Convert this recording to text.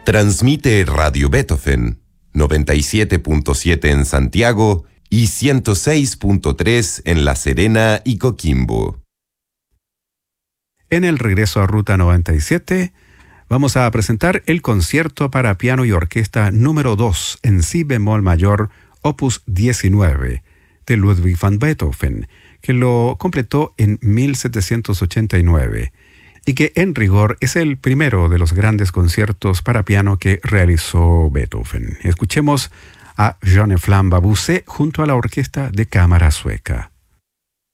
Transmite Radio Beethoven, 97.7 en Santiago y 106.3 en La Serena y Coquimbo. En el regreso a Ruta 97, vamos a presentar el concierto para piano y orquesta número 2 en si bemol mayor, opus 19, de Ludwig van Beethoven, que lo completó en 1789, y que en rigor es el primero de los grandes conciertos para piano que realizó Beethoven. Escuchemos a Jean-Flamme Babusset junto a la Orquesta de Cámara Sueca.